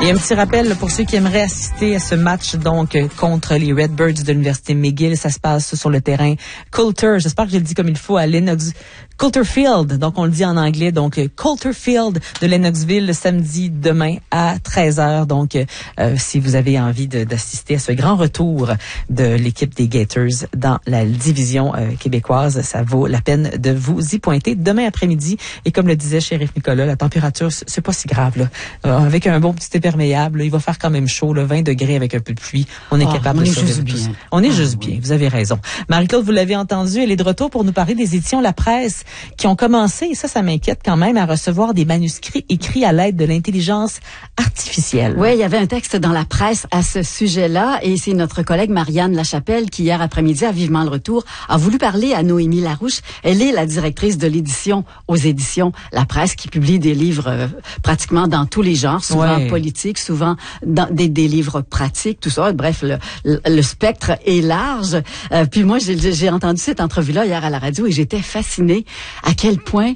Et un petit rappel pour ceux qui aimeraient assister à ce match donc contre les Redbirds de l'Université McGill. Ça se passe sur le terrain Coulter. J'espère que je le dis comme il faut à Lennox. Coulter Field, donc on le dit en anglais, donc Coulter Field de Lennoxville le samedi demain à 13h. Donc si vous avez envie d'assister à ce grand retour de l'équipe des Gators dans la division québécoise, ça vaut la peine de vous y pointer demain après-midi. Et comme le disait Shérif Nicolas, la température, c'est pas si grave là. Avec un bon petit imperméable, il va faire quand même chaud, 20 degrés avec un peu de pluie. On est capable de survivre tout ça. On est juste bien, vous avez raison. Marie-Claude, vous l'avez entendu, elle est de retour pour nous parler des éditions La Presse qui ont commencé, et ça m'inquiète quand même, à recevoir des manuscrits écrits à l'aide de l'intelligence artificielle. Oui, il y avait un texte dans La Presse à ce sujet-là, et c'est notre collègue Marianne Lachapelle qui, hier après-midi, à Vivement le Retour, a voulu parler à Noémie Larouche. Elle est la directrice de l'édition aux éditions La Presse, qui publie des livres pratiquement dans tous les genres, souvent politiques, souvent dans des livres pratiques, tout ça. Bref, le spectre est large. Puis moi, j'ai entendu cette entrevue-là hier à la radio et j'étais fascinée à quel point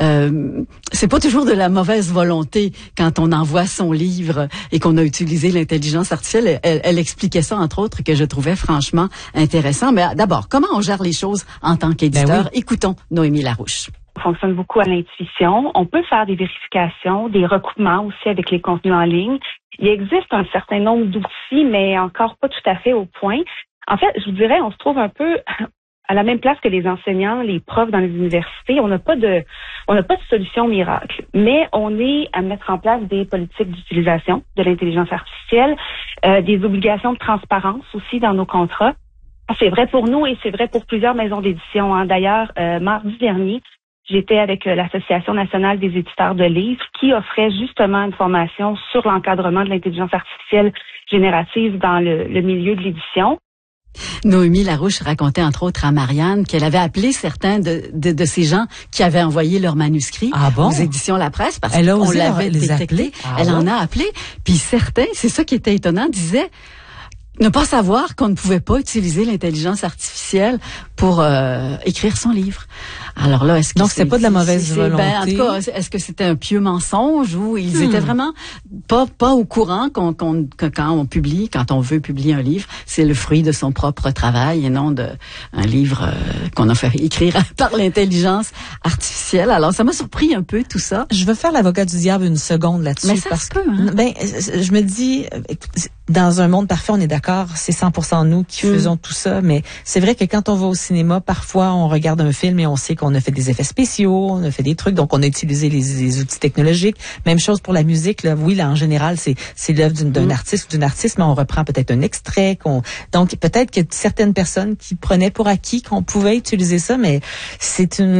c'est pas toujours de la mauvaise volonté quand on envoie son livre et qu'on a utilisé l'intelligence artificielle. Elle expliquait ça, entre autres, que je trouvais franchement intéressant. Mais d'abord, comment on gère les choses en tant qu'éditeur? Écoutons Noémie Larouche. On fonctionne beaucoup à l'intuition. On peut faire des vérifications, des recoupements aussi avec les contenus en ligne. Il existe un certain nombre d'outils, mais encore pas tout à fait au point. En fait, je vous dirais, on se trouve un peu à la même place que les enseignants, les profs dans les universités. On n'a pas de solution miracle, mais on est à mettre en place des politiques d'utilisation de l'intelligence artificielle, des obligations de transparence aussi dans nos contrats. C'est vrai pour nous et c'est vrai pour plusieurs maisons d'édition. D'ailleurs, mardi dernier, j'étais avec l'Association nationale des éditeurs de livres qui offrait justement une formation sur l'encadrement de l'intelligence artificielle générative dans le milieu de l'édition. Noémie Larouche racontait entre autres à Marianne qu'elle avait appelé certains de ces gens qui avaient envoyé leurs manuscrits aux éditions La Presse parce qu'on l'avait détecté. Elle en a appelé. Puis certains, c'est ça qui était étonnant, disaient ne pas savoir qu'on ne pouvait pas utiliser l'intelligence artificielle pour écrire son livre. Alors là, est-ce que donc c'est pas de la mauvaise volonté? En tout cas, est-ce que c'était un pieux mensonge ou ils étaient vraiment pas au courant que quand on publie, quand on veut publier un livre, c'est le fruit de son propre travail et non un livre qu'on a fait écrire par l'intelligence artificielle. Alors ça m'a surpris un peu tout ça. Je veux faire l'avocat du diable une seconde là-dessus. Mais ça parce se peut, hein? Je me dis, dans un monde parfait, on est d'accord, c'est 100% nous qui faisons tout ça, mais c'est vrai que quand on va au cinéma, parfois on regarde un film et on sait qu'on a fait des effets spéciaux, on a fait des trucs, donc on a utilisé les outils technologiques. Même chose pour la musique, là. Oui, là, en général, c'est l'œuvre d'un artiste ou d'une artiste, mais on reprend peut-être un extrait. Donc peut-être que certaines personnes qui prenaient pour acquis qu'on pouvait utiliser ça, mais c'est une